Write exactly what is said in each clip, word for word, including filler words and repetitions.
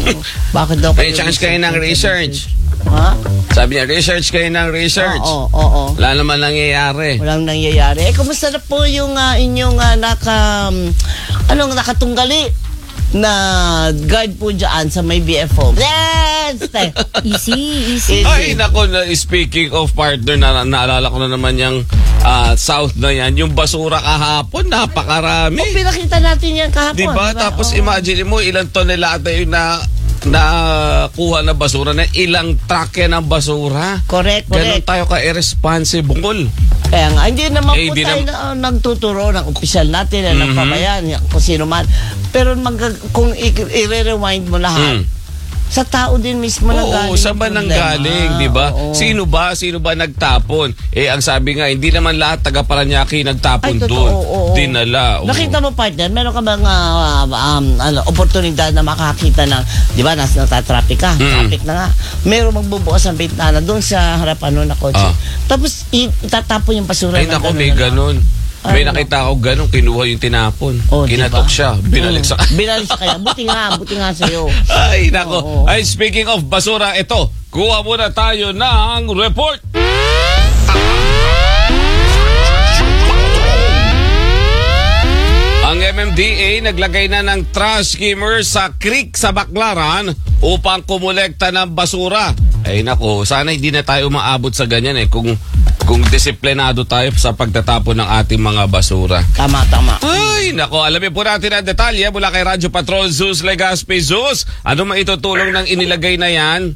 Bakit daw May chance kayo ng research. Ha? Sabi niya, research kayo ng research. Oo, oo, oo. Wala naman nangyayari. Walang nangyayari. Eh, kumusta na po yung uh, inyong uh, naka... Um, anong nakatunggali na guard po dyan sa may B F O? Yes! Easy, easy. Ay, nako, na, speaking of partner, na, naalala ko na naman yung uh, South na yan. Yung basura kahapon, napakarami. O, pinakita natin yan kahapon. Diba? Diba? Tapos Oh. imagine mo, ilang tonelada yung na nakuha na basura na ilang truck yan ng basura. Correct, Ganun correct. tayo ka-irresponsible. Kaya nga, hindi naman Eh, po di tayo nam- na, uh, nagtuturo ng opisyal natin, na Mhm. ng pamayan, kung sino man. Pero mag, kung i- i-rewind mo lahat, Mm. sa tao din mismo na galing. Oo, saan ba yung nang problema? galing, di ba? Oo. Sino ba? Sino ba nagtapon? Eh, ang sabi nga, hindi naman lahat taga Paranaque Ay, nagtapon totoo, doon. oo, oo. Dinala. Oo. Nakita mo, partner, meron ka bang uh, um, ano, oportunidad na makakita ng, di ba, nas natatraffic ka, Mm. traffic na nga. Meron magbubukas ang bintana doon sa harapan nun na kotse. Ah. Tapos, i- itatapon yung basura. Ay, ng nako, ganun may na lang. ganun. May Ano? nakita ako ganun, kinuha yung tinapon. Oh, Kinatok diba? siya, binalik sa... Mm. Binalik sa kanya. Buti nga, buti nga sa'yo. Ay, nako. Oo. Ay, speaking of basura, ito, kuha muna tayo ng report. Ang M M D A naglagay na ng trash skimmer sa creek sa Baclaran upang kumolekta ng basura. Ay nako, sana hindi na tayo maabot sa ganyan eh kung kung disiplinado tayo sa pagtatapon ng ating mga basura. Tama, tama. Ay, nako, alamin po natin ang detalye mula kay Radyo Patrol Zeus Legaspi. Zeus, ano maitutulong ng inilagay na yan?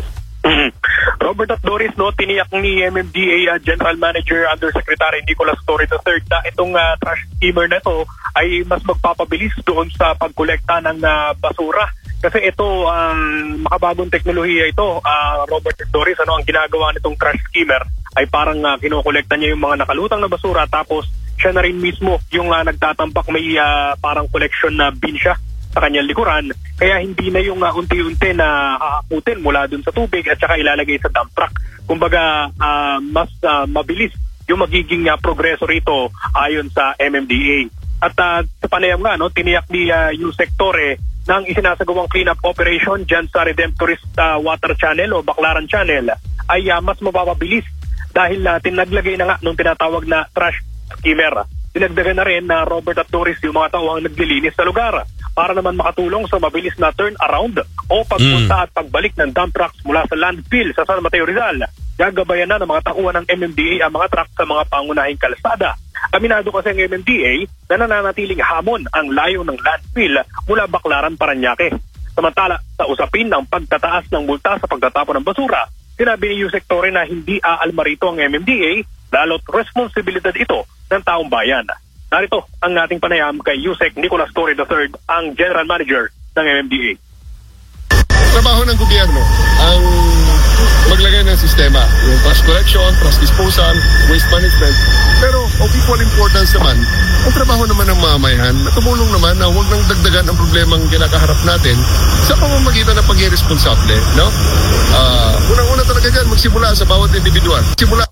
Robert at Doris, no, tiniyak ni M M D A uh, General Manager Undersecretary Nicolas Torre the third na itong uh, trash skimmer na ito ay mas magpapabilis doon sa pagkolekta ng uh, basura. Kasi ito, um, makabagong teknolohiya ito, uh, Robert at Doris, ano ang ginagawa nitong trash skimmer ay parang uh, kinokolekta niya yung mga nakalutang na basura tapos siya na rin mismo yung uh, nagtatampak, may uh, parang collection na bin siya sa kanyang likuran, kaya hindi na yung uh, unti-unti na hahakutin mula dun sa tubig at saka ilalagay sa dump truck. Kumbaga, uh, mas uh, mabilis yung magiging uh, progreso rito ayon sa M M D A. At uh, sa panayam nga, no, tiniyak ni uh, Yusek Torre ng isinasagawang cleanup operation dyan sa Redemptorist uh, Water Channel o Baclaran Channel ay uh, mas mapapabilis dahil uh, tinaglagay na nga nung tinatawag na trash skimmer. Dinagdagan na rin na Robert at Doris yung mga tao ang naglilinis sa lugar para naman makatulong sa mabilis na turn around o pagpunta Mm. at pagbalik ng dump trucks mula sa landfill sa San Mateo Rizal. Gagabayan na ng mga tauhan ng M M D A ang mga truck sa mga pangunahing kalsada. Aminado kasi ang M M D A na nananatiling hamon ang layo ng landfill mula Baclaran, Paranaque. Samantala, sa usapin ng pagtataas ng multa sa pagtatapon ng basura, sinabi ni Yusek Torre na hindi aalma rito ang M M D A, lalo't responsibilidad ito ng taong bayan. Narito ang ating panayam kay Yusek Nicolas Torre the third, ang General Manager ng M M D A. Trabaho ng gobyerno ang maglagay ng sistema, yung trash collection, trash disposal, waste management. Pero of equal importance naman, ang trabaho naman ng mamamayan na tumulong naman na huwag nang dagdagan ang problemang kinakaharap natin sa pamamagitan ng pag-irresponsable, no? Uh, unang-una talaga dyan, magsimula sa bawat individual. Simula.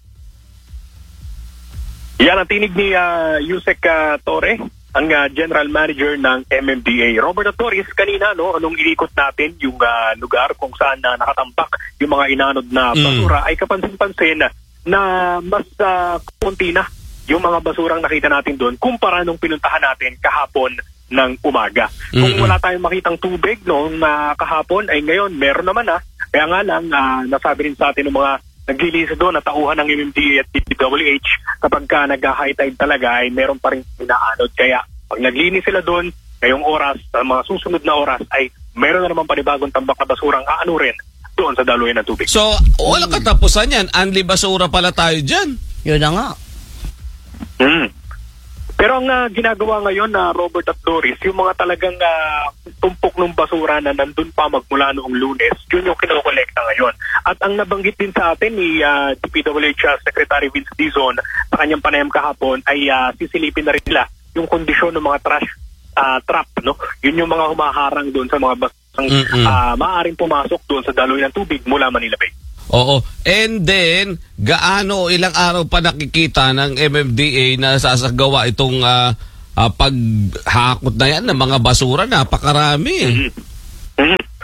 Yan ang tinig ni uh, Yusek uh, Torre, ang uh, General Manager ng M M D A. Robert at Doris, kanina, no, anong inikot natin yung uh, lugar kung saan uh, nakatambak yung mga inanod na basura, mm. ay kapansin-pansin na mas uh, konti na yung mga basurang nakita natin doon kumpara nung pinuntahan natin kahapon ng umaga. Mm-hmm. Kung wala tayong makitang tubig noong uh, kahapon, ay ngayon meron naman ah. Kaya nga lang, uh, nasabi rin sa atin ng mga naglilinis doon at tauhan ng M M D A at D P W H kapag ka nag-high tide talaga ay meron pa rin inaanod. Kaya pag naglinis sila doon, ngayong oras, sa mga susunod na oras ay meron na naman panibagong tambak na basurang aano rin doon sa daluyan ng tubig. So, walang katapusan yan. Anli basura pala tayo dyan. Yun na nga. Hmm. Pero ang uh, ginagawa ngayon na uh, Robert at Doris, yung mga talagang uh, tumpok ng basura na nandun pa magmula noong Lunes, yun yung kinokolekta ngayon. At ang nabanggit din sa atin ni uh, D P W H Secretary Vince Dizon sa kanyang panayam kahapon ay uh, sisilipin na rin nila yung kondisyon ng mga trash uh, trap, no? Yun yung mga humaharang doon sa mga basang uh, maaaring pumasok doon sa daloy ng tubig mula Manila Bay. Oo. And then, gaano ilang araw pa nakikita ng M M D A na sasagawa itong uh, uh, paghakot na yan ng mga basura? Napakarami. Mm-hmm. Mm-hmm.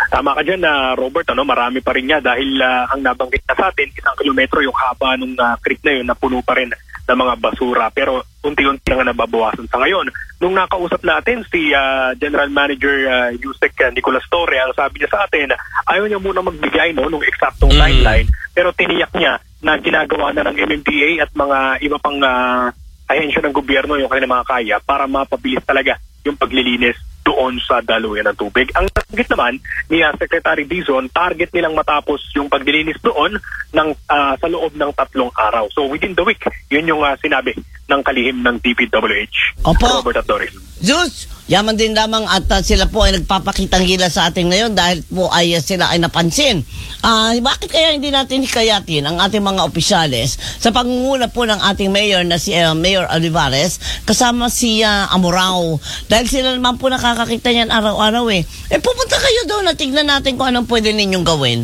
Tama ka dyan, uh, Robert, ano, marami pa rin nga dahil uh, ang nabanggit na sa atin, isang kilometro yung haba ng uh, creek na yun na puno pa rin ng mga basura. Pero unti-unti na nga nababawasan sa ngayon. Nung nakausap natin si uh, General Manager uh, Yusek uh, Nicolas Torre, ang sabi niya sa atin, ayaw niya muna magbigay no, nung eksaktong Mm. timeline, pero tiniyak niya na ginagawa na ng M M D A at mga iba pang uh, ahensya ng gobyerno yung kanilang mga kaya para mapabilis talaga yung paglilinis doon sa daluyan ng tubig. Ang target naman ni uh, Secretary Dizon, target nilang matapos yung paglilinis doon ng, uh, sa loob ng tatlong araw. So within the week, yun yung uh, sinabi ng kalihim ng D P W H. Opo. Robert at Doris. Zeus, yaman din lamang at uh, sila po ay nagpapakitang gila sa atin ngayon dahil po ay uh, sila ay napansin. Ah, bakit kaya hindi natin hikayatin ang ating mga opisyales sa pangunguna po ng ating mayor na si uh, Mayor Olivares kasama si uh, Amorao dahil sila naman po nakakakita niyan araw-araw eh. Eh pupunta kayo doon na tignan natin kung anong pwede ninyong gawin.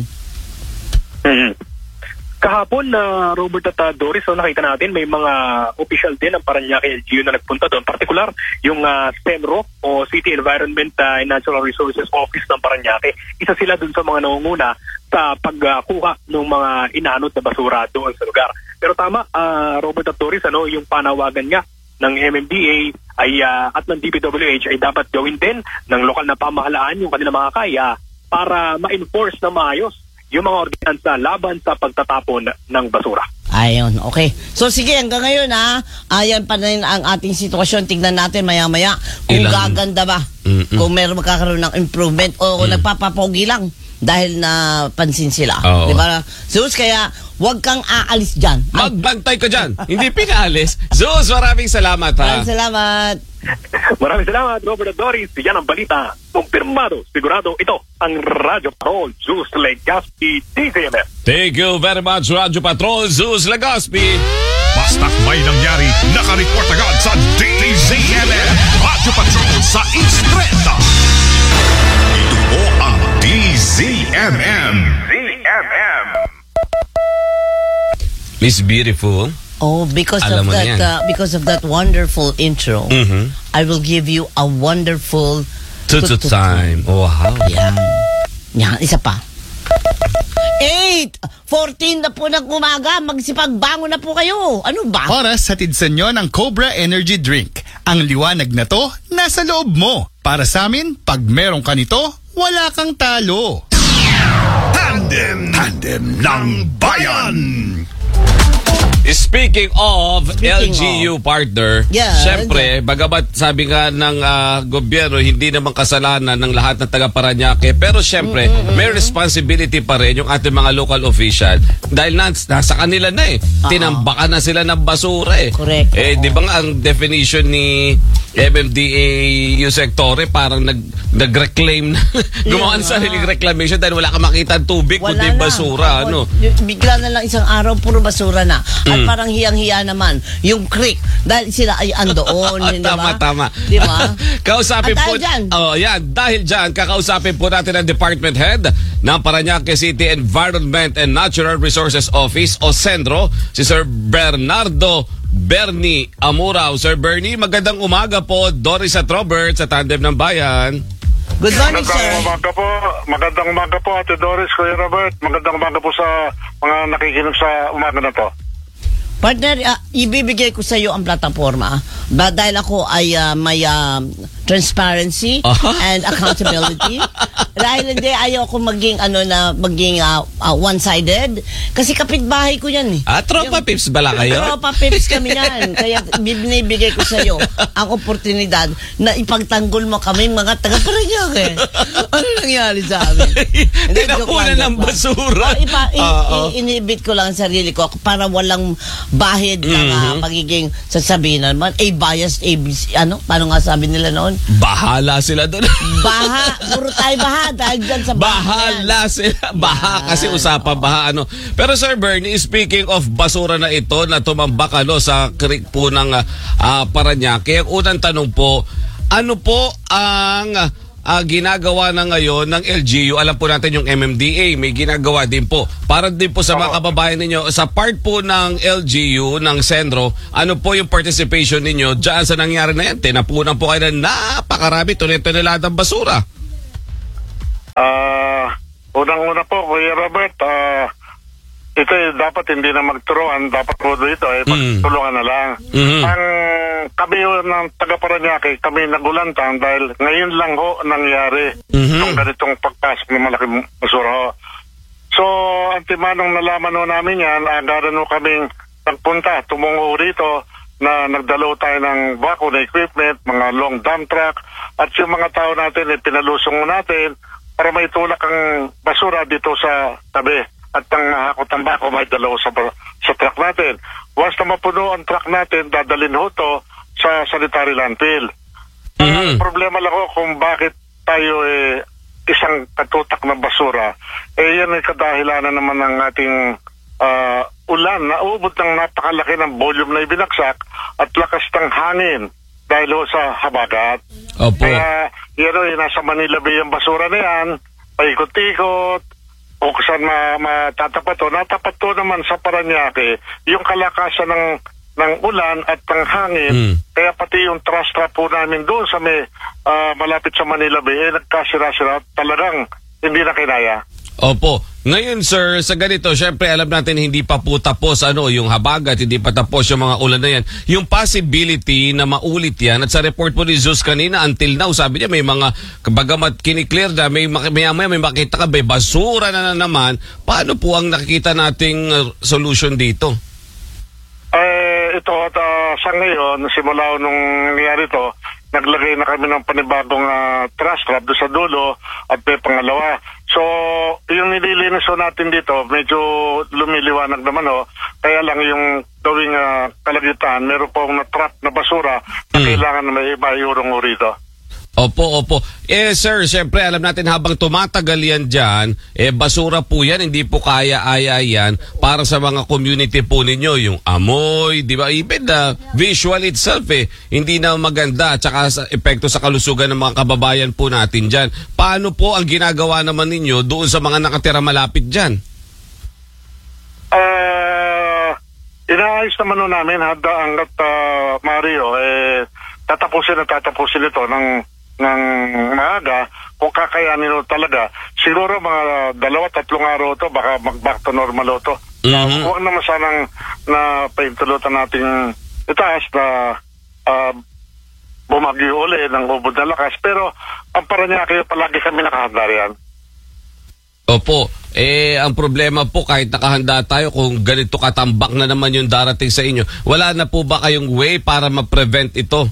Mm-hmm. Kahapon na uh, Robert at uh, Doris, so nakita natin may mga official din ng Parañaque L G U na nagpunta doon. Partikular yung uh, SENRO o City Environment uh, and Natural Resources Office ng Parañaque. Isa sila doon sa mga nangunguna sa pagkuha uh, ng mga inaanod na basura doon sa lugar. Pero tama, uh, Robert at Doris, ano, yung panawagan nga ng M M D A ay, uh, at ng D P W H ay dapat gawin din ng lokal na pamahalaan yung kanilang mga kaya para ma-enforce na maayos yung mga ordinansa laban sa pagtatapon ng basura. Ayun, okay. So sige, hanggang ngayon ha, ayan pa rin ang ating sitwasyon. Tignan natin maya-maya kung Ilang- gaganda ba. Mm-mm. Kung meron magkakaroon ng improvement o kung nagpapapogi lang dahil napansin sila. Oo. Di ba? Zeus, kaya huwag kang aalis dyan. Ay, Magbantay ka dyan. Hindi pinaalis. Zeus, maraming salamat ha. maraming salamat. Maraming salamat, Robert at Doris. Yan ang balita. Kumpirmado, sigurado ito ang Radyo Patrol, Zeus Legaspi, D Z M F. Thank you very much, Radyo Patrol, Zeus Legaspi. Basta't may nangyari, nakareport agad sa D Z M M. Radyo Patrol sa Istreta. Ito po ang D Z M M. D Z M M. Miss Beautiful. Oh, because Alam mo of na that yan. uh, because of that wonderful intro, Mhm. I will give you a wonderful Tutu time. Oh, wow. Yan. Yan, isa pa. eight fourteen na po ng umaga. Magsipagbangon na po kayo. Ano ba? Oras hatid sa inyo ng Cobra Energy Drink. Ang liwanag na to, nasa loob mo. Para sa amin, pag meron ka nito, wala kang talo. Tandem, tandem ng bayan. Speaking of Speaking L G U partner, Yeah. syempre, bagamat sabi nga ng ah, gobyerno, hindi naman kasalanan ng lahat ng taga Parañaque, pero syempre, may responsibility pa rin yung ating mga local official dahil nas, nasa kanila na eh. Tinambakan na sila ng basura eh. Correct. Eh, di ba nga ang definition ni M M D A Yusek Torre parang nag, nag-reclaim na, gumawa ng Yeah. sariling reclamation dahil wala ka makita ng tubig kundi na. basura. Oo, Ano? y- Bigla na lang isang araw, puro basura na. At Mm. parang hiyang-hiya naman yung creek dahil sila ay andoon. hindi Tama, ba? tama. Di ba? Kausapin At po. dahil dyan. Oh, yan. Dahil dyan, kakausapin po natin ang Department Head ng Parañaque City Environment and Natural Resources Office o SENRO, si Sir Bernardo Bernie Amurao. Sir Bernie, magandang umaga po. Doris at Robert sa Tandem ng Bayan. Good morning, sir. Magandang umaga po. Magandang umaga po, Ate Doris, Kuya Robert. Magandang umaga po sa mga nakikinig sa umaga na to. Partner, ah, ibibigay ko sa iyo ang plataforma ba, dahil ako ay ah, may ah, transparency Aha. and accountability. Dahil hindi ayaw ko maging ano na maging ah, ah, one-sided kasi kapitbahay ko yan eh. Ah, tropa pips bala kayo? Tropa pips kami yan. Kaya binibigay ko sa iyo ang oportunidad na ipagtanggol mo kami mga taga-Parañaque. Ano nangyari sa amin? Hindi, joke Tinapunan lang, ng joke lang. basura. Oh, ipa, i- Oo. i- inibit ko lang ang sarili ko para walang bahid ng ah, pagiging sasabihin naman, A biased, A B C, ano? Paano nga sabi nila noon? Bahala sila doon. Baha, puro tayo baha dahil dyan sa baha. Bahala sila. Baha kasi usapan baha ano. Pero Sir Bernie, speaking of basura na ito na tumambak ano sa creek po ng uh, Parañaque, ang unang tanong po, ano po ang ah, ginagawa na ngayon ng L G U? Alam po natin yung M M D A may ginagawa din po. Para din po sa mga kababayan ninyo, sa part po ng L G U, ng SENRO, ano po yung participation ninyo dyan sa nangyari na yan? Tinapunan po kayo ng napakarami, tuloy-tuloy lahat ng basura. Ah, unang-una po, Kuya Robert, ah, ito eh, dapat hindi na magturuan, dapat po dito eh, magtulungan na lang. Mhm. Ang kami ho ng taga-Parañaque, kami nagulantang dahil ngayon lang ho nangyari Mhm. yung ganitong pagpasok ng malaking basura ho. So, antimanong nalaman ho namin yan, agaran ho kaming nagpunta, tumungo ho rito na nagdalo tayo ng bako na equipment, mga long dump truck, at yung mga tao natin, eh, pinalusong natin para may tulak ang basura dito sa tabi. At ang hakot ng bako may dalaw sa, sa truck natin. Once na mapuno ang truck natin, dadalhin ho to sa sanitary landfill. Ang Mhm. problema lang ho kung bakit tayo eh, isang katutak ng basura, eh yan ay kadahilanan naman ng ating ah, ulan na ubod ng napakalaki ng volume na ibinagsak at lakas ng hangin dahil ho sa habagat. Opo. Kaya yan o, nasa Manila Bay ang basura na yan, paikot-ikot, o kung saan ma- matatapat to. Natapat to naman sa Parañaque, yung kalakasan ng ng ulan at ng hangin, Mm. kaya pati yung truss trap po namin doon sa may ah, malapit sa Manila Bay, eh, nagkasira-sira, talagang hindi na kinaya. Opo. Ngayon, sir, sa ganito, syempre alam natin hindi pa po tapos ano, yung habagat, hindi pa tapos yung mga ulan na yan. Yung possibility na maulit yan, at sa report po ni Zeus kanina, until now, sabi niya may mga, bagamat kiniklear na, may, may, may, may makita ka, may basura na, na naman. Paano po ang nakikita nating uh, solution dito? Eh, ito, at ah, sa ngayon, simula nung nangyari to, naglagay na kami ng panibagong uh, truss trap doon sa dulo at may pangalawa. So, yung nililinis natin dito, medyo lumiliwanag naman oh. Kaya lang yung gawing uh, kalagitan, meron pong na-trap na basura na Hmm. kailangan na may ibayurong mo rito. Opo, opo. Eh, sir, syempre, alam natin habang tumatagal yan dyan, eh, basura po yan, hindi po kaya-aya yan para sa mga community po ninyo, yung amoy, di ba? Even the visual itself, eh, hindi na maganda, at saka sa epekto sa kalusugan ng mga kababayan po natin dyan. Paano po ang ginagawa naman ninyo doon sa mga nakatira malapit dyan? Uh, inaayos naman nun namin, handa hanggat uh, Mario, eh, tatapusin at tatapusin ito ng ng maaga kung kakayanin mo talaga. Siguro mga dalawa, tatlong araw to baka mag-back to normal to. Mhm. Huwag naman sanang na paintulutan nating itaas na uh, bumagyo uli ng ubod na lakas. Pero ang Parañaque, palagi kami nakahanda riyan. Opo. Eh, ang problema po, kahit nakahanda tayo, kung ganito katambak na naman yung darating sa inyo, wala na po ba kayong way para ma-prevent ito?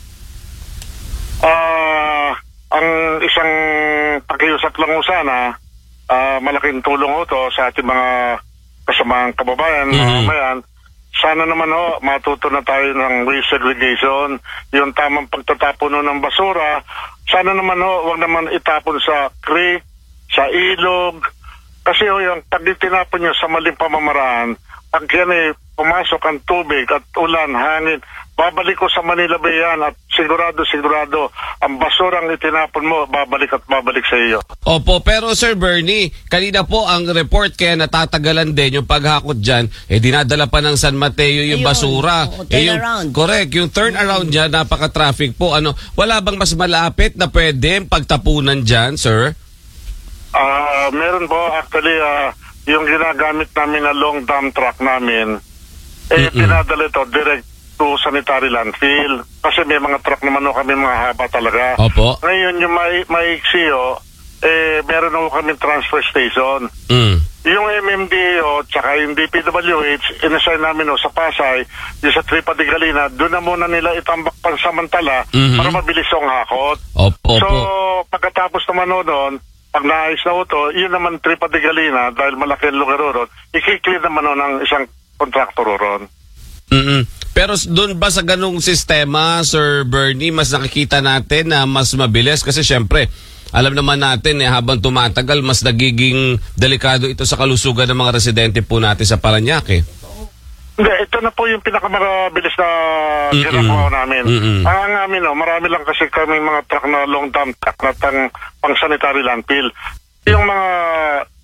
Ah, ang isang pakiusap lang ho sana, ah, malaking tulong ho to sa ating mga kasamang kababayan, mga Mhm. mamayan. Sana naman ho, matuto na tayo ng waste segregation, yung tamang pagtatapon ho ng basura. Sana naman ho, wag naman itapon sa creek, sa ilog. Kasi ho, yung pag itinapon nyo sa maling pamamaraan, pag yan eh, pumasok ang tubig at ulan, hangin, babalik ko sa Manila Bay yan at sigurado, sigurado, ang basurang itinapon mo, babalik at babalik sa iyo. Opo, pero Sir Bernie, kanina po ang report kaya natatagalan din yung paghakot dyan, eh dinadala pa ng San Mateo yung Ayun, basura. oo, eh, yung, turnaround. correct, yung turnaround dyan, napaka-traffic po. Ano, wala bang mas malapit na pwede pagtapunan dyan, sir? Ah, meron po actually ah, yung ginagamit namin na long dump truck namin, eh Mm-mm. pinadala ito direct to sanitary landfill. Kasi may mga truck naman ho kami mga haba talaga. Opo. Ngayon yung may, may iksiyo, eh meron ho kami transfer station. Mm. Yung M M D A o tsaka yung D P W H, inassign namin o sa Pasay, yung sa Tripa de Galina, doon na muna nila itambak pansamantala Mhm. para mabilis ang hakot. Opo, So, opo. pagkatapos naman ho doon, pag naayos na ho to, yun naman Tripa de Galina, dahil malaki ang lugar ho ron, ikiklear naman ho ng isang kontraktor ho ron. Mm-mm. Pero s- doon ba sa ganung sistema, Sir Bernie, mas nakikita natin na mas mabilis? Kasi syempre, alam naman natin eh, habang tumatagal, mas nagiging delikado ito sa kalusugan ng mga residente po natin sa Parañaque. Hindi, ito na po yung pinakamabilis na Mm-mm. ginagawa namin. Mm-mm. Ang amin, no, marami lang kasi kami mga truck na long dump truck na tang, pang sanitary landfill. Yung mga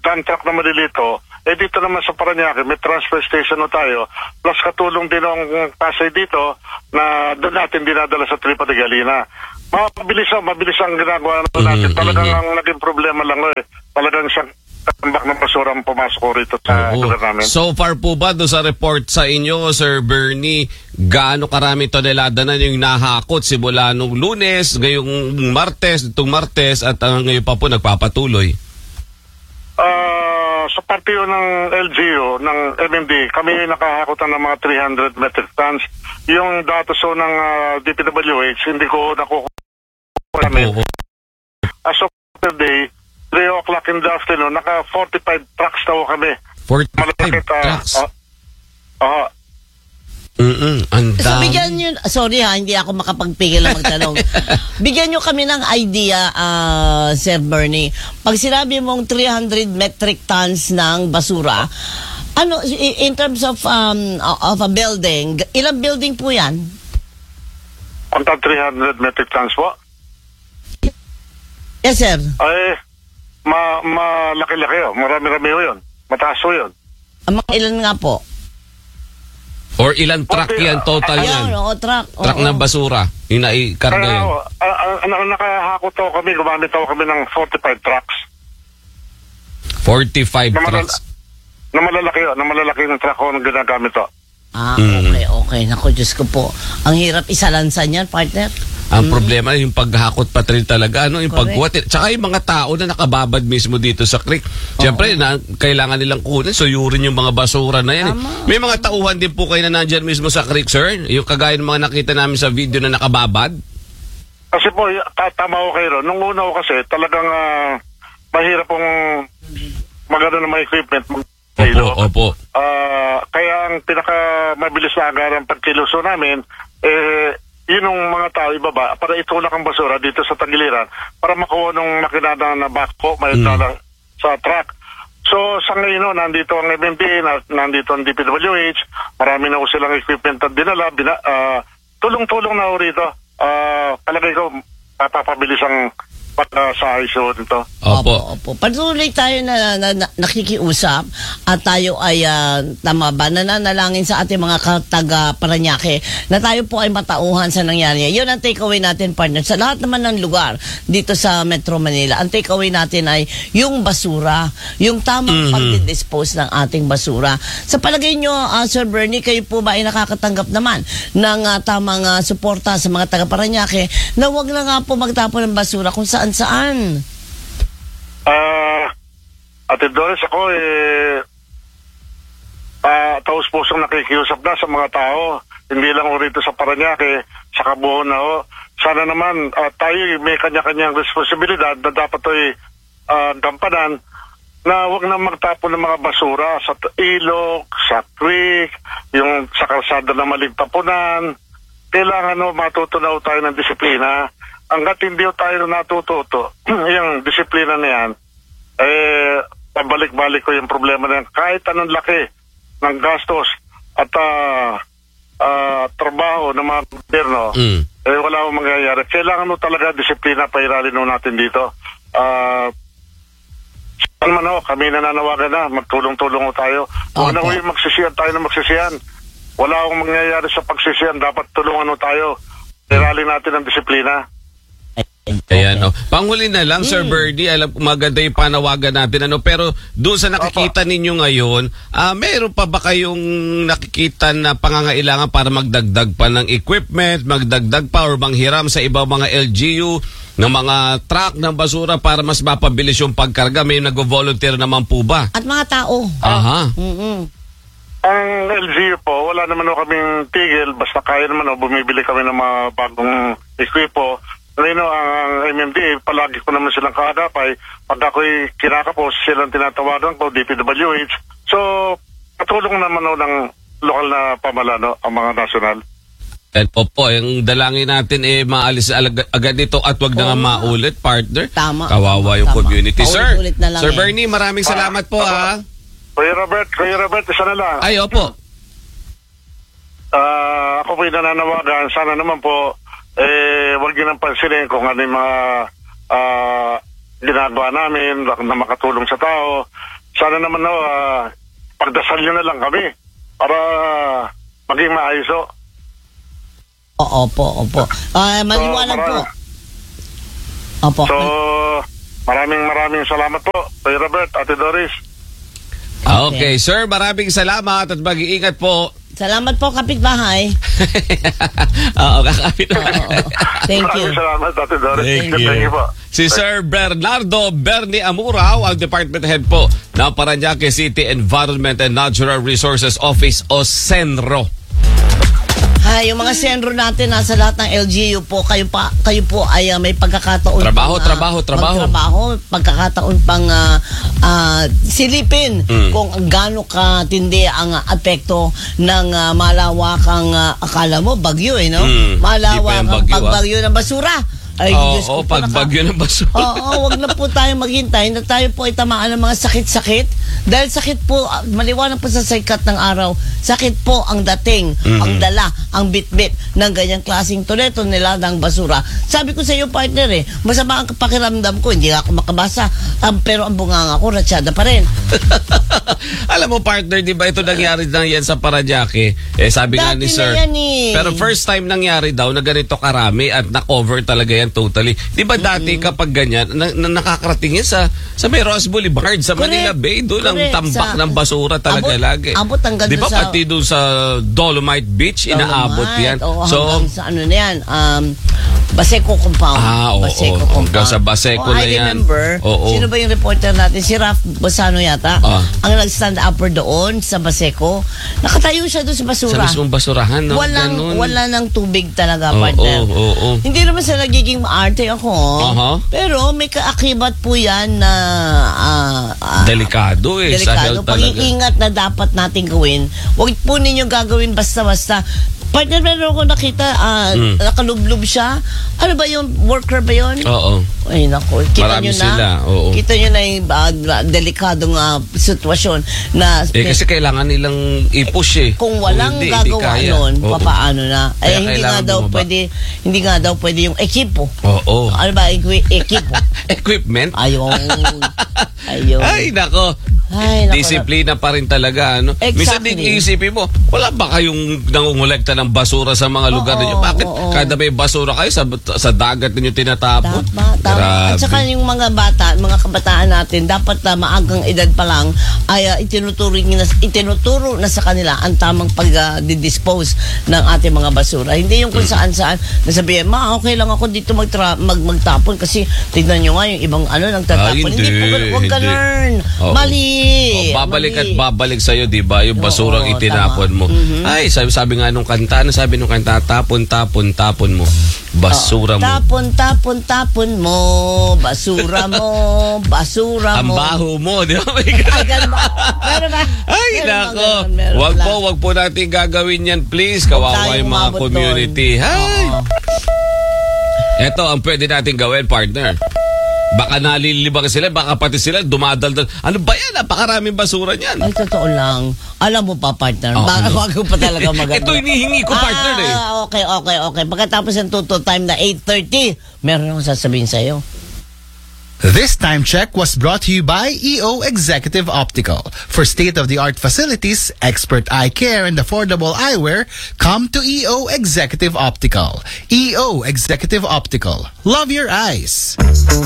dump truck na malilito, eh dito naman sa Parañaque, may transfer station na tayo, plus katulong din ang Pasay dito na doon natin dinadala sa Tripa de Galina. Mabilis ang, mabilis ang ginagawa natin. Mm-hmm. Talagang ang naging problema lang eh. Talagang siyang tambak ng basura ang pumasok ko rito sa Oo. lugar namin. So far po ba doon sa report sa inyo, Sir Bernie, gaano karami tonelada na yung nahakot simula nung Lunes, ngayong Martes, itong Martes, at uh, ngayon pa po nagpapatuloy? Uh, sa partiyo ng L G U, ng M M D, kami nakahakotan ng mga three hundred metric tons. Yung datos so ng uh, D P W H, hindi ko nakukuha namin. Oo. As of today, three o'clock in the afternoon, naka forty-five trucks daw kami. forty-five Malapit, ah, trucks? ah, ah, Mm-mm, ang So dami. bigyan nyo, sorry ha, hindi ako makapagpigil na magtanong. Bigyan nyo kami ng idea, uh, Sir Bernie. Pag sinabi mong three hundred metric tons ng basura, ano, i- in terms of um, of a building, ilang building po yan? Punta three hundred metric tons po. Yes, sir. Ay, ma malaki-laki oh. Marami-rami ho yun. Mataas ho yun. Ang mga ilan nga po? Or ilang truck Okay, yan, total yan? Ayun, oo, truck. Truck oo. ng basura, yung naikarga Kaya yan. ho, ah, ah, ah, nakahakot ho kami, gumamit ho kami ng forty-five trucks. forty-five Na, malala- trucks. na malalaki ho, na malalaki ng truck ho na ginagamit ho. Ah, Mm. okay, okay. Naku, Diyos ko po. Ang hirap isalansan yan, partner. Ang problema yung paghakot pa rin talaga, ano, yung Correct. pagkuha. Tsaka yung mga tao na nakababad mismo dito sa creek. Siyempre, na, kailangan nilang kunin, suyurin yung mga basura na yan. Eh. Tama. May mga tauhan din po kayo na nandyan mismo sa creek, sir. Yung kagaya ng mga nakita namin sa video na nakababad. Kasi po, y- ta- tama ko kayo. Nung una ko kasi, talagang ah, mahirap pong magano ng mga equipment. Opo, opo. Ah, kaya ang pinaka mabilis na agarang pagkiluso namin, eh, yun yung mga tao ibaba para itulak ang basura dito sa tagiliran para makuha nung makinada na backhoe may Mm. dala sa truck. So sa ngayon no, nandito ang M M D, na, nandito ang D P W H, marami na ko silang equipment at dinala, bina, ah, tulong-tulong na ho rito. Ah, palagay ko, papapabilis ang pag-sa-ayos ho dito. Opo. opo. Patuloy tayo na, na, na nakikiusap at tayo ay ah, tama ba nananalangin sa ating mga taga Parañaque na tayo po ay matauhan sa nangyari. Yun ang takeaway natin, partner. Sa lahat naman ng lugar dito sa Metro Manila, ang takeaway natin ay yung basura, yung tamang Mhm. pag-dispose ng ating basura. Sa palagay nyo, ah, Sir Bernie, kayo po ba ay nakakatanggap naman ng ah, tamang ah, suporta sa mga taga Parañaque na wag na nga po magtapon ng basura kung saan saan. Ah, Ate Doris, ako eh, ah, taos pusong nakikiusap na sa mga tao. Hindi lang ho rito sa Parañaque, sa kabuuan na ho. Sana naman ah, tayo may kanya-kanyang responsibilidad na dapat ay ah, gampanan na wag na magtapon ng mga basura sa t- ilog, sa creek, yung sa kalsada na maling tapunan. Kailangan no, matutunaw tayo ng disiplina. Hanggat hindi tayo natututo, yung disiplina na yan, eh, pabalik-balik ko yung problema na yan. Kahit anong laki ng gastos at uh, uh, trabaho ng mga gobyerno, Mm. eh, wala akong mangyayari. Kailangan mo talaga disiplina pa iralin mo natin dito. Uh, saan man ho, kami nananawagan na, magtulong-tulong ho tayo. Huwag na Opo. ho magsisiyan tayo na magsisiyan. Wala akong mangyayari sa pagsisiyan. Dapat tulungan ho tayo. Iralin natin ang disiplina. Ayan, oh. Panghuli na lang, Sir Bernie, alam ko maganda yung panawagan natin, ano, pero doon sa nakikita ninyo ngayon, ah, meron pa ba kayong nakikita na pangangailangan para magdagdag pa ng equipment, magdagdag pa or manghiram sa ibang mga L G U ng mga truck ng basura para mas mapabilis yung pagkarga? May nag-volunteer naman po ba? At mga tao. Aha. Mm-mm. Ang L G U po, wala naman ho kaming tigil. Basta kaya naman ho, bumibili kami ng mga bagong equipo. Ngayon ho, ang M M D, palagi ko naman silang kaagapay. Pag ako'y kinakapos, silang tinatawagan ko, D P W H. So, patulong naman ho ng lokal na pamahalaan ho, ang mga nasyonal. At po, yung dalangin natin eh maalis alag- agad ito at wag na nga maulit, partner. Tama. Kawawa yung Tama. community. Sir, Paulit-ulit na lang Sir eh. Bernie, maraming salamat po, Ah, ha. Kuya Robert, Kuya Robert, isa na lang. Ay, opo. Ah, ako po'y nananawagan, sana naman po, eh, wag yun ang pansinin kung ano yung mga ah, ginagawa namin na makatulong sa tao. sana naman no, ah, pagdasal nyo na lang kami para maging maayos ho. Oo, opo, opo. Ah, maliwanag po. mara- Opo. So, maraming maraming salamat po, Kuya Robert, Ate Doris. Okay, sir, maraming salamat at mag-iingat po. Salamat po, kapitbahay. Oo, kakapit. Oo, oo. Thank you. Maraming salamat, Ate Doris. Thank Thank you. you po. Si Sir Bernardo Bernie Amurao, ang Department Head po ng Parañaque City Environment and Natural Resources Office o SENRO. Ay, yung mga senro natin nasa lahat ng L G U po, kayo pa kayo po ay uh, may pagkakataon Trabaho, pang, uh, trabaho, trabaho. magtrabaho, pagkakataon pang uh, uh, silipin Mm. kung gaano katindi ang uh, apekto ng uh, malawakang uh, akala mo bagyo eh no? Mm. Di pa Malawakang yung bagyo, pagbagyo ng basura. Ay, Oo, Diyos ko oh, po, pag naka- bagyo ng basura. Oo, wag na po tayo maghintay na tayo po ay tamaan ng mga sakit-sakit. Dahil sakit po, ah, maliwanag po sa sikat ng araw, sakit po ang dating, Mhm. ang dala, ang bit-bit ng ganyang klaseng toneto nila ng basura. Sabi ko sa iyo, partner eh, masama ang pakiramdam ko, hindi ako makabasa. Um, pero ang bunganga ko, ratsyada pa rin. Alam mo, partner, di ba ito nangyari na yan sa Parañaque? Eh, sabi nga Dati ni na Sir. yan eh. Pero first time nangyari daw na ganito karami at na-cover talaga yan totally. Di ba dati kapag ganyan, na, na, nakakarating yan sa, sa may Ross Boulevard, sa Correct. Manila Bay, doon ang Correct. tambak Sa- ng basura talaga Abot- lagi. abot hanggang Di ba doon sa- pati doon sa Dolomite Beach, inaabot yan. Oo, So, hanggang sa ano na yan, um, Baseco Compound. Ah, oo, Baseco oo. Compound. Hanggang sa Baseco Oh, na I yan. remember, Oo. sino ba yung reporter natin? Si Raf Basano yata. Ah. Ang nag-stand upper doon sa Baseco. Nakatayo siya doon sa sa basura. mismong basurahan, no? Walang, Ganun. wala ng tubig talaga, Oo, partner. oo, oo. Hindi naman sa nagiging maarte ako. Aha. Pero may kaakibat po yan na ah, ah, Delikado eh. Sa delikado. health talaga. Pag-iingat na dapat natin gawin. Huwag po ninyo gagawin basta-basta. Partner, meron ako nakita, ah, Mm. nakalublob siya. Ano ba yung worker ba yun? Oo. Ay, naku. Kita Marami nyo na. sila, oo. Kita nyo na yung ah, delikadong ah, sitwasyon na Eh kasi kailangan nilang i-push eh. kung walang hindi, hindi gagawa kaya. nun, Oo. papaano na? Kaya Eh, hindi nga kailangan daw bumaba. pwede, hindi nga daw pwede yung ekipo. Oo. Ano ba, equi- ekipo? Equipment? Ayun. Ayun. Ay, nako. Ay, nako. Disiplina pa rin talaga. Ano? Minsan Exactly. din iisipin mo, wala ba kayong nangungulekta ng basura sa mga lugar Oo, ninyo? Bakit oo. kada may basura kayo sa, sa dagat ninyo tinatapon? Tama, tama. Grabe. At saka yung mga bata, mga kabataan natin, dapat na maagang edad pa lang ay uh, itinuturo, na, itinuturo na sa kanila ang tamang pag-dispose ng ating mga basura. Hindi yung kung saan-saan nasabihin, ma, okay lang ako dito magtra- mag magtapon kasi tignan nyo nga yung ibang ano nang Ah, tatapon. hindi, po, ganun. Huwag hindi. ganun. Oo. Mali. Oh, babalik Mali. at babalik sa'yo, di ba? Yung basurang Oo, itinapon tama. mo. Mhm. Ay, sabi, sabi nga nung kanta, ano sabi nung kanta? Tapon, tapon, tapon mo. Basura mo. Tapon, tapon, tapon mo. Basura mo. Basura Ang mo. baho mo, di ba? May Ay, ganun. ganun ba? Meron ba? Ay, Meron ba nako. ganun? Meron Wag pala. po, wag po natin gagawin yan, please. Huwag Kawawa tayong yung mga umabot community. doon. Hay! Oo. Ito ang pwede natin gawin, partner. Baka nalilibang sila, baka pati sila dumadaldal. Ano ba yan? Napakaraming basura niyan. Ay, totoo lang. Alam mo pa, partner, Oo. baka wag ko pa talaga maganda. Ito hinihingi ko, partner eh. Ah, okay, okay, okay. Pagkatapos ng total time na eight thirty, meron akong sasabihin sa'yo. This time check was brought to you by E O Executive Optical. For state-of-the-art facilities, expert eye care, and affordable eyewear, come to E O Executive Optical. E O Executive Optical. Love your eyes.